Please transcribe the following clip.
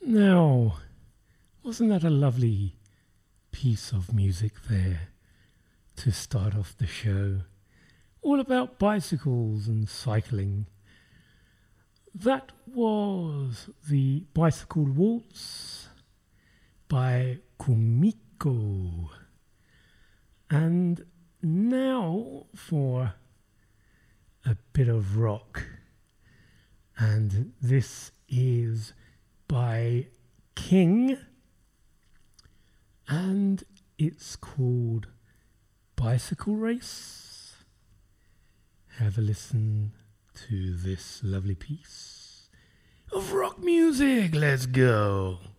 Now, wasn't that a lovely piece of music there to start off the show? All about bicycles and cycling. That was the Bicycle Waltz by Kumiko. And now for a bit of rock. And this is by King. And it's called Bicycle Race. Have a listen to this lovely piece of rock music. Let's go.